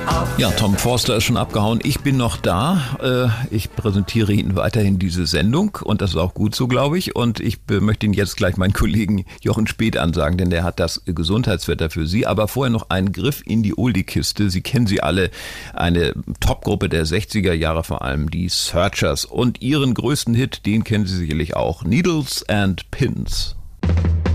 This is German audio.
Ja, Tom Forster ist schon abgehauen. Ich bin noch da. Ich präsentiere Ihnen weiterhin diese Sendung und das ist auch gut so, glaube ich. Und ich möchte Ihnen jetzt gleich meinen Kollegen Jochen Speth ansagen, denn der hat das Gesundheitswetter für Sie. Aber vorher noch ein Griff in die Oldie-Kiste. Sie kennen sie alle, eine Topgruppe der 60er Jahre, vor allem die Searchers. Und ihren größten Hit, den kennen Sie sicherlich auch, Needles and Pins.